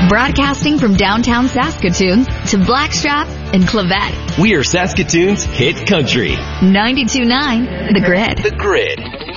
Broadcasting from downtown Saskatoon to Blackstrap and Clavette. We are Saskatoon's hit country. 92.9 The Grid. The Grid.